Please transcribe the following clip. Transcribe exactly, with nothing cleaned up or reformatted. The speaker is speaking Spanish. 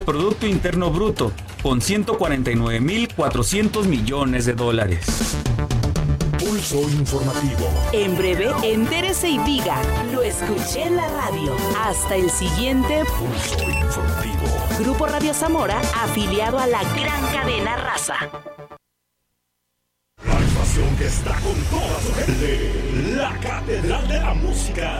Producto Interno Bruto, con ciento cuarenta y nueve mil cuatrocientos millones de dólares. Pulso informativo. En breve, entérese y diga, lo escuché en la radio. Hasta el siguiente Pulso informativo. Grupo Radio Zamora, afiliado a la gran cadena Raza. La estación que está con toda su gente. La Catedral de la Música.